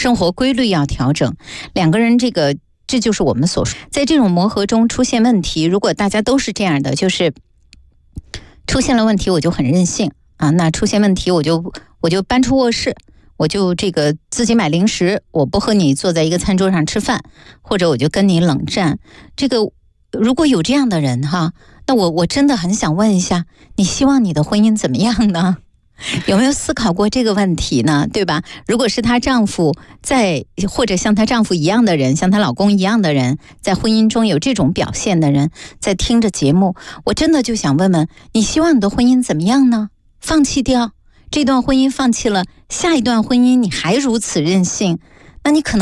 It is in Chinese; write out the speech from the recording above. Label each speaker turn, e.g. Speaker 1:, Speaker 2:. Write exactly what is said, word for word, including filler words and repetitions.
Speaker 1: 生活规律要调整，两个人这个这就是我们所说，在这种磨合中出现问题，如果大家都是这样的，就是出现了问题我就很任性啊，那出现问题我就我就搬出卧室，我就这个自己买零食，我不和你坐在一个餐桌上吃饭，或者我就跟你冷战。这个如果有这样的人哈，那我我真的很想问一下，你希望你的婚姻怎么样呢？有没有思考过这个问题呢？对吧？如果是她丈夫在，或者像她丈夫一样的人，像她老公一样的人，在婚姻中有这种表现的人，在听着节目，我真的就想问问，你希望你的婚姻怎么样呢？放弃掉这段婚姻，放弃了，下一段婚姻你还如此任性，那你可能